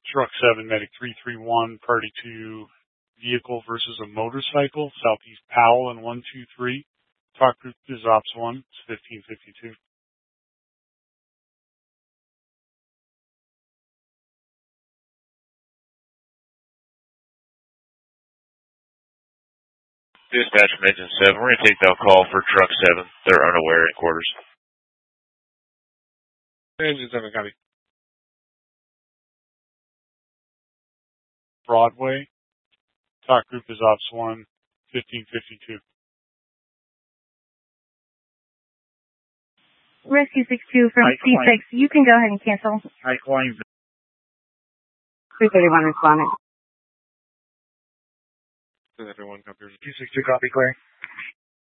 Truck 7, Medic 331, party to vehicle versus a motorcycle, Southeast Powell and 123. Talk group is Ops 1, it's 1552. Dispatch from Engine 7, we're going to take that call for Truck 7. They're unaware in quarters. Engine 7, copy. Broadway. Talk group is Ops 1, 1552. Rescue 62 from C6. You can go ahead and cancel. Hi, calling. 331 responding. Everyone, copy. 262, copy, clear.